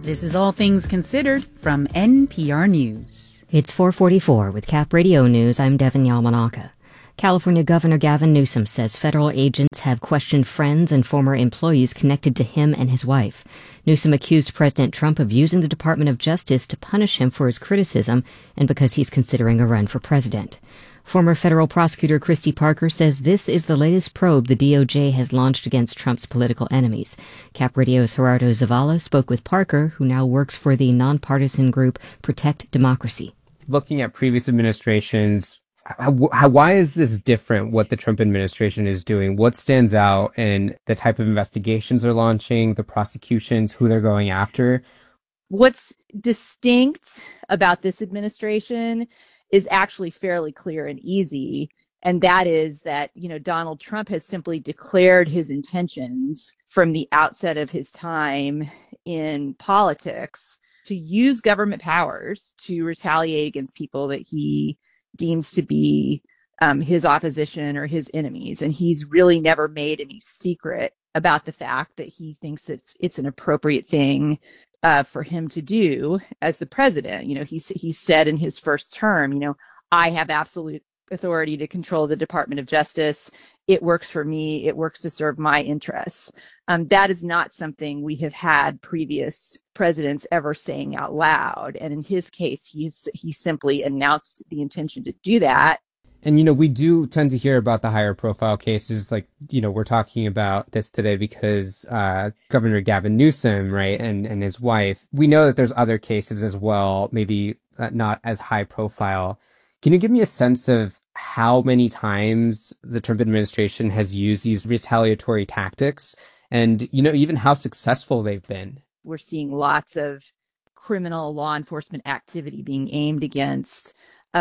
This is All Things Considered from NPR News. It's 4:44 with Cap Radio News. I'm Devin Yamanaka. California Governor Gavin Newsom says federal agents have questioned friends and former employees connected to him and his wife. Newsom accused President Trump of using the Department of Justice to punish him for his criticism and because he's considering a run for president. Former federal prosecutor Christy Parker says this is the latest probe the DOJ has launched against Trump's political enemies. Cap Radio's Gerardo Zavala spoke with Parker, who now works for the nonpartisan group Protect Democracy. Looking at previous administrations, why is this different, what the Trump administration is doing? What stands out in the type of investigations they're launching, the prosecutions, who they're going after? What's distinct about this administration is actually fairly clear and easy. And that is that, Donald Trump has simply declared his intentions from the outset of his time in politics to use government powers to retaliate against people that he deems to be his opposition or his enemies. And he's really never made any secret about the fact that he thinks it's an appropriate thing for him to do as the president. He said in his first term, I have absolute authority to control the Department of Justice. It works for me. It works to serve my interests. That is not something we have had previous presidents ever saying out loud. And in his case, he simply announced the intention to do that. And, we do tend to hear about the higher profile cases. Like, we're talking about this today because Governor Gavin Newsom, right, and his wife. We know that there's other cases as well, maybe not as high profile. Can you give me a sense of how many times the Trump administration has used these retaliatory tactics and, even how successful they've been? We're seeing lots of criminal law enforcement activity being aimed against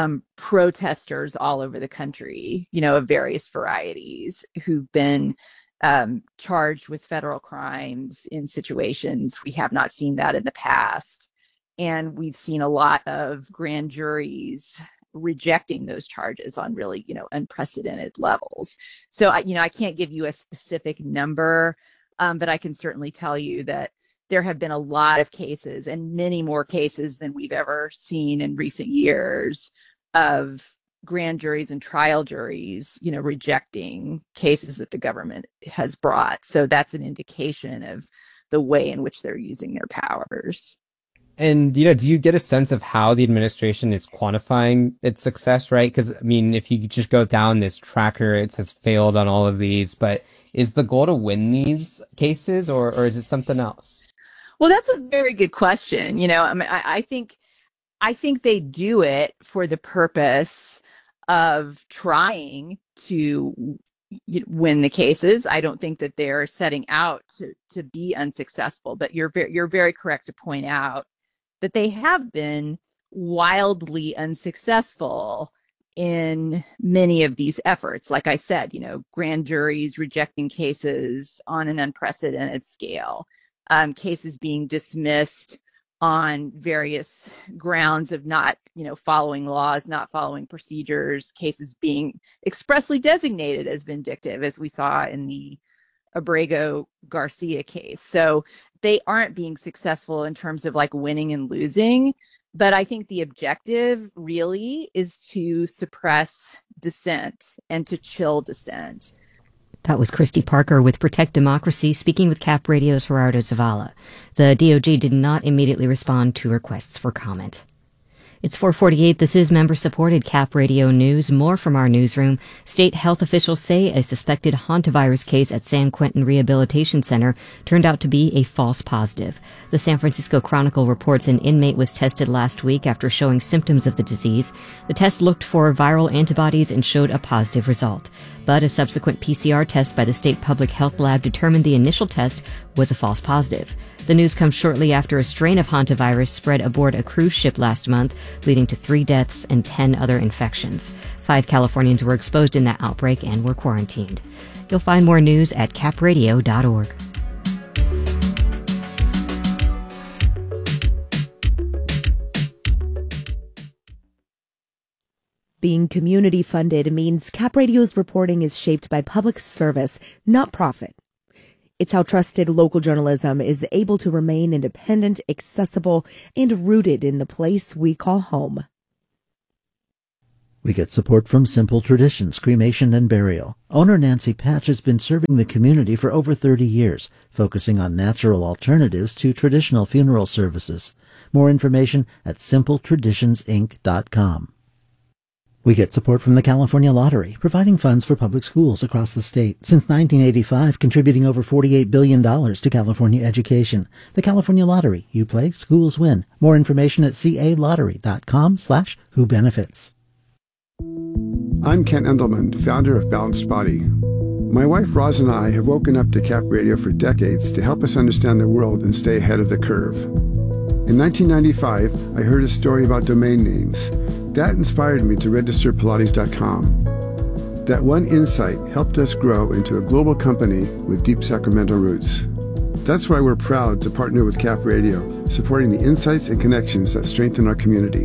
protesters all over the country, of various varieties who've been charged with federal crimes in situations we have not seen that in the past. And we've seen a lot of grand juries rejecting those charges on really, unprecedented levels. So, I can't give you a specific number, but I can certainly tell you that there have been a lot of cases and many more cases than we've ever seen in recent years of grand juries and trial juries, rejecting cases that the government has brought. So that's an indication of the way in which they're using their powers. And, do you get a sense of how the administration is quantifying its success, right? Because, if you just go down this tracker, it says failed on all of these, but is the goal to win these cases or is it something else? Well, that's a very good question. I think they do it for the purpose of trying to win the cases. I don't think that they're setting out to be unsuccessful, but you're very correct to point out that they have been wildly unsuccessful in many of these efforts. Like I said, grand juries rejecting cases on an unprecedented scale. Cases being dismissed on various grounds of not, following laws, not following procedures, cases being expressly designated as vindictive, as we saw in the Abrego Garcia case. So they aren't being successful in terms of like winning and losing. But I think the objective really is to suppress dissent and to chill dissent. That was Christy Parker with Protect Democracy speaking with Cap Radio's Gerardo Zavala. The DOJ did not immediately respond to requests for comment. It's 4:48. This is member-supported Cap Radio News. More from our newsroom. State health officials say a suspected hantavirus case at San Quentin Rehabilitation Center turned out to be a false positive. The San Francisco Chronicle reports an inmate was tested last week after showing symptoms of the disease. The test looked for viral antibodies and showed a positive result. But a subsequent PCR test by the state public health lab determined the initial test was a false positive. The news comes shortly after a strain of hantavirus spread aboard a cruise ship last month, leading to 3 deaths and 10 other infections. 5 Californians were exposed in that outbreak and were quarantined. You'll find more news at capradio.org. Being community funded means Cap Radio's reporting is shaped by public service, not profit. It's how trusted local journalism is able to remain independent, accessible, and rooted in the place we call home. We get support from Simple Traditions Cremation and Burial. Owner Nancy Patch has been serving the community for over 30 years, focusing on natural alternatives to traditional funeral services. More information at simpletraditionsinc.com. We get support from the California Lottery, providing funds for public schools across the state. Since 1985, contributing over $48 billion to California education. The California Lottery. You play, schools win. More information at calottery.com/whobenefits. I'm Ken Endelman, founder of Balanced Body. My wife Roz and I have woken up to Cap Radio for decades to help us understand the world and stay ahead of the curve. In 1995, I heard a story about domain names. That inspired me to register Pilates.com. That one insight helped us grow into a global company with deep Sacramento roots. That's why we're proud to partner with Cap Radio, supporting the insights and connections that strengthen our community.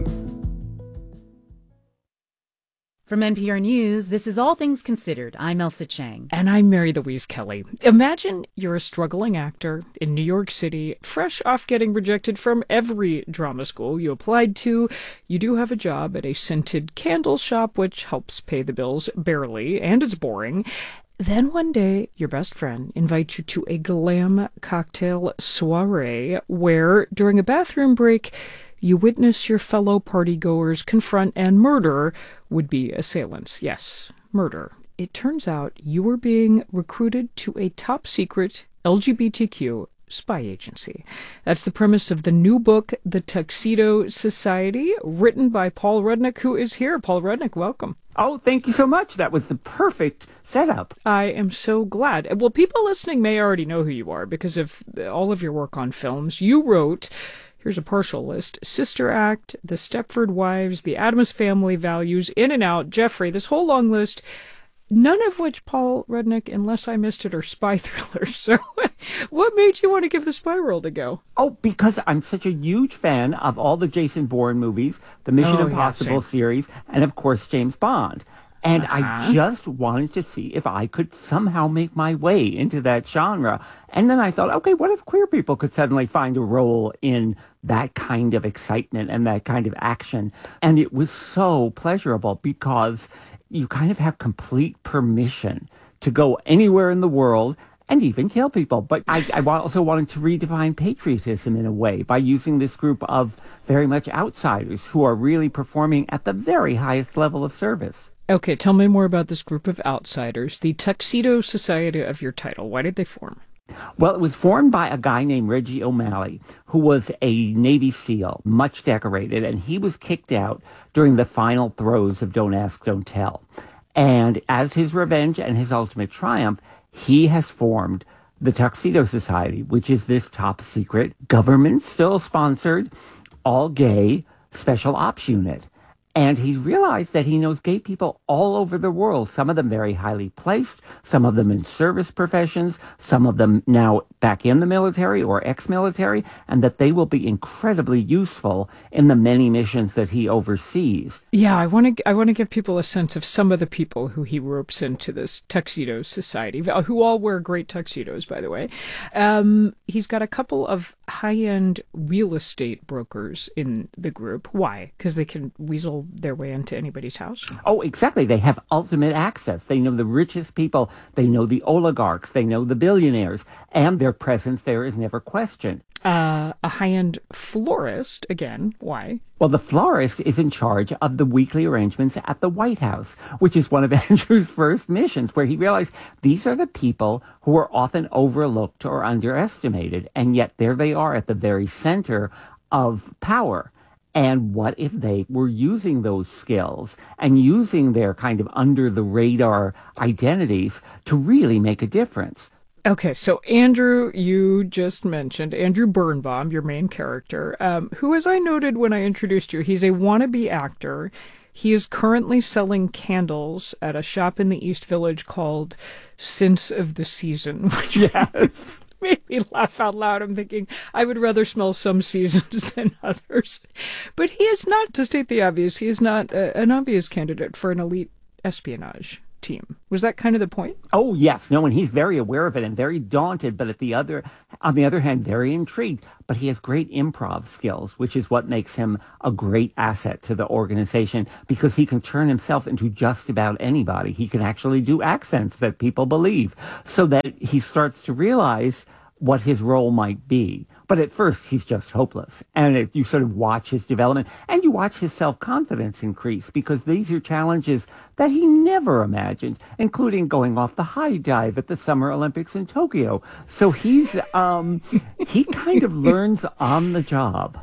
From NPR News, this is All Things Considered. I'm Elsa Chang. And I'm Mary Louise Kelly. Imagine you're a struggling actor in New York City, fresh off getting rejected from every drama school you applied to. You do have a job at a scented candle shop, which helps pay the bills barely, and it's boring. Then one day, your best friend invites you to a glam cocktail soiree where, during a bathroom break, you witness your fellow partygoers confront and murder would-be assailants. Yes, murder. It turns out you were being recruited to a top-secret LGBTQ spy agency. That's the premise of the new book, The Tuxedo Society, written by Paul Rudnick, who is here. Paul Rudnick, welcome. Oh, thank you so much. That was the perfect setup. I am so glad. Well, people listening may already know who you are because of all of your work on films. You wrote... Here's a partial list: Sister Act, The Stepford Wives, The Addams Family Values, In and Out, Jeffrey, this whole long list, none of which, Paul Rudnick, unless I missed it, are spy thrillers. So what made you want to give the spy world a go? Oh, because I'm such a huge fan of all the Jason Bourne movies, the Mission Impossible series, and of course James Bond. And I just wanted to see if I could somehow make my way into that genre. And then I thought, okay, what if queer people could suddenly find a role in that kind of excitement and that kind of action? And it was so pleasurable because you kind of have complete permission to go anywhere in the world and even kill people. But I also wanted to redefine patriotism in a way by using this group of very much outsiders who are really performing at the very highest level of service. Okay, tell me more about this group of outsiders, the Tuxedo Society of your title. Why did they form? Well, it was formed by a guy named Reggie O'Malley, who was a Navy SEAL, much decorated, and he was kicked out during the final throes of Don't Ask, Don't Tell. And as his revenge and his ultimate triumph, he has formed the Tuxedo Society, which is this top secret, government still sponsored, all gay special ops unit. And he's realized that he knows gay people all over the world, some of them very highly placed, some of them in service professions, some of them now back in the military or ex-military, and that they will be incredibly useful in the many missions that he oversees. Yeah, I want to give people a sense of some of the people who he ropes into this Tuxedo Society, who all wear great tuxedos, by the way. He's got a couple of high-end real estate brokers in the group. Why? Because they can weasel their way into anybody's house? Oh, exactly. They have ultimate access. They know the richest people. They know the oligarchs. They know the billionaires. And their presence there is never questioned. A high-end florist, again, why? Well, the florist is in charge of the weekly arrangements at the White House, which is one of Andrew's first missions, where he realized these are the people who are often overlooked or underestimated, and yet there they are at the very center of power. And what if they were using those skills and using their kind of under-the-radar identities to really make a difference? Okay, so Andrew, you just mentioned, Andrew Birnbaum, your main character, who, as I noted when I introduced you, he's a wannabe actor. He is currently selling candles at a shop in the East Village called Sense of the Season, which yes. made me laugh out loud. I'm thinking, I would rather smell some seasons than others. But he is not, to state the obvious, he is not an obvious candidate for an elite espionage team. Was that kind of the point? Oh, yes. No, and he's very aware of it and very daunted, but on the other hand, very intrigued. But he has great improv skills, which is what makes him a great asset to the organization, because he can turn himself into just about anybody. He can actually do accents that people believe, so that he starts to realize what his role might be. But at first, he's just hopeless. And you sort of watch his development, and you watch his self-confidence increase, because these are challenges that he never imagined, including going off the high dive at the Summer Olympics in Tokyo. So he kind of learns on the job.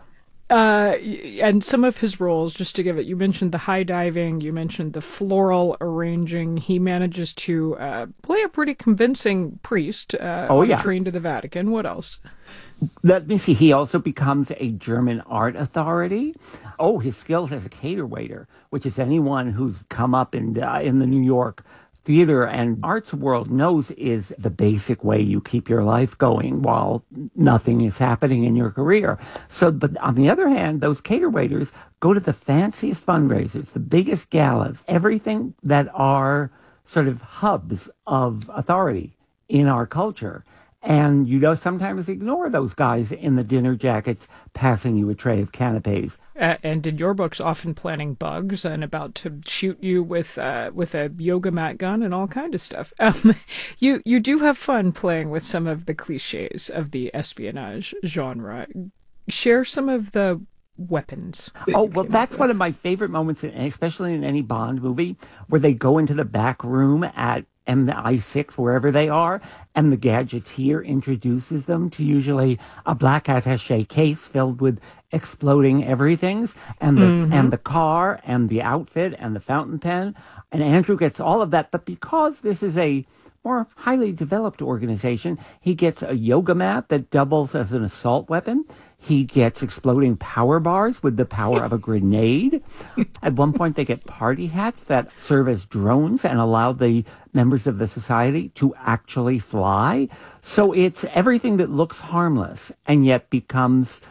And some of his roles, just to give it, you mentioned the high diving, you mentioned the floral arranging. He manages to play a pretty convincing priest on a train to the Vatican. What else? Let me see. He also becomes a German art authority. Oh, his skills as a cater waiter, which is anyone who's come up in the New York theater and arts world knows is the basic way you keep your life going while nothing is happening in your career. So, but on the other hand, those cater waiters go to the fanciest fundraisers, the biggest galas, everything that are sort of hubs of authority in our culture. And you sometimes ignore those guys in the dinner jackets passing you a tray of canapes. And in your books, often planning bugs and about to shoot you with a yoga mat gun and all kind of stuff. You do have fun playing with some of the cliches of the espionage genre. Share some of the weapons. Oh, well, that's one of my favorite moments, especially in any Bond movie, where they go into the back room at MI6, wherever they are, and the gadgeteer introduces them to usually a black attaché case filled with exploding everythings, and the car, and the outfit, and the fountain pen. And Andrew gets all of that, but because this is a more highly developed organization, he gets a yoga mat that doubles as an assault weapon. He gets exploding power bars with the power of a grenade. At one point, they get party hats that serve as drones and allow the members of the society to actually fly. So it's everything that looks harmless and yet becomes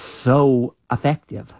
so effective.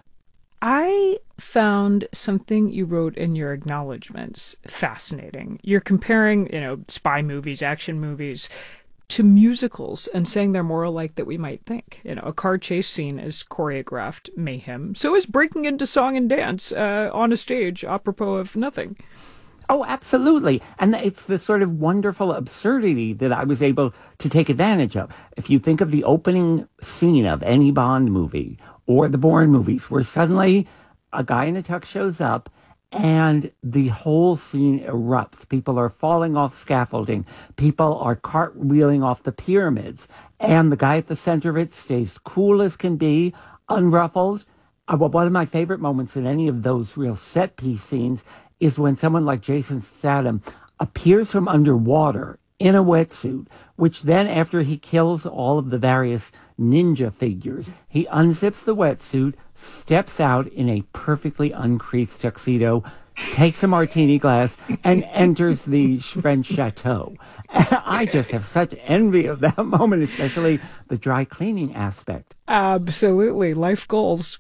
I found something you wrote in your acknowledgments fascinating. You're comparing, spy movies, action movies, to musicals and saying they're more alike than we might think. A car chase scene is choreographed mayhem. So is breaking into song and dance on a stage, apropos of nothing. Oh, absolutely. And it's the sort of wonderful absurdity that I was able to take advantage of. If you think of the opening scene of any Bond movie or the Bourne movies, where suddenly a guy in a tux shows up and the whole scene erupts. People are falling off scaffolding. People are cartwheeling off the pyramids. And the guy at the center of it stays cool as can be, unruffled. One of my favorite moments in any of those real set piece scenes is when someone like Jason Statham appears from underwater in a wetsuit, which then, after he kills all of the various ninja figures, he unzips the wetsuit, steps out in a perfectly uncreased tuxedo, takes a martini glass, and enters the French chateau. I just have such envy of that moment, especially the dry cleaning aspect. Absolutely. Life goals.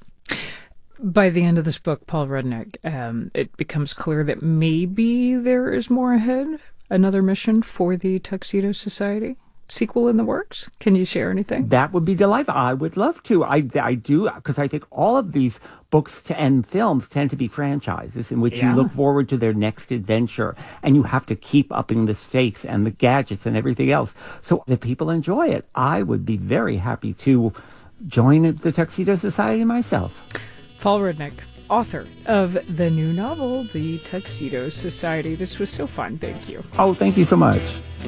By the end of this book, Paul Rudnick, it becomes clear that maybe there is more ahead. Another mission for the Tuxedo Society? Sequel in the works? Can you share anything? That would be delightful. I would love to. I do, because I think all of these books and films tend to be franchises in which you look forward to their next adventure, and you have to keep upping the stakes and the gadgets and everything else so that people enjoy it. I would be very happy to join the Tuxedo Society myself. Paul Rudnick, author of the new novel, The Tuxedo Society. This was so fun. Thank you. Oh, thank you so much.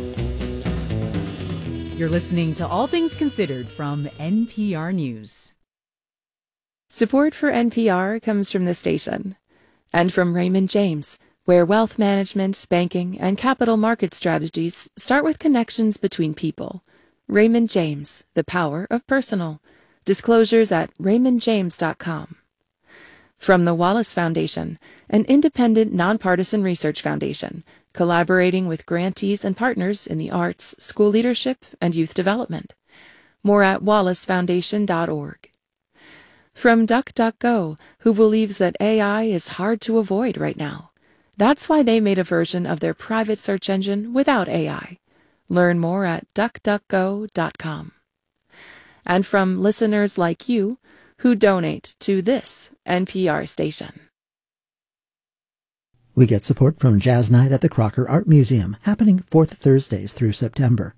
You're listening to All Things Considered from NPR News. Support for NPR comes from the station and from Raymond James, where wealth management, banking, and capital market strategies start with connections between people. Raymond James, the power of personal. Disclosures at raymondjames.com. From the Wallace Foundation, an independent, nonpartisan research foundation, collaborating with grantees and partners in the arts, school leadership, and youth development. More at wallacefoundation.org. From DuckDuckGo, who believes that AI is hard to avoid right now. That's why they made a version of their private search engine without AI. Learn more at duckduckgo.com. And from listeners like you who donate to this NPR station. We get support from Jazz Night at the Crocker Art Museum, happening 4th Thursdays through September.